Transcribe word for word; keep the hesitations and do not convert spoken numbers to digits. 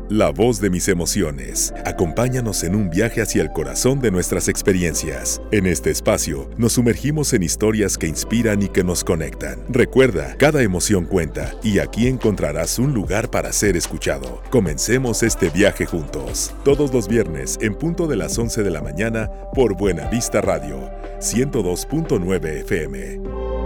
La voz de mis emociones. Acompáñanos en un viaje hacia el corazón de nuestras experiencias. En este espacio nos sumergimos en historias que inspiran y que nos conectan. Recuerda, cada emoción cuenta y aquí encontrarás un lugar para ser escuchado. Comencemos este viaje juntos. Todos los viernes en punto de las once de la mañana por Buena Vista Radio, ciento dos punto nueve F M.